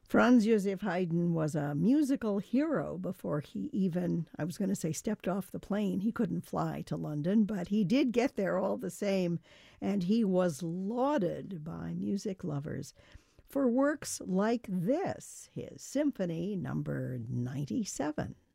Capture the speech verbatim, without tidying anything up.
Franz Joseph Haydn was a musical hero before he even, I was going to say, stepped off the plane. He couldn't fly to London, but he did get there all the same, and he was lauded by music lovers for works like this, his Symphony Number ninety-seven.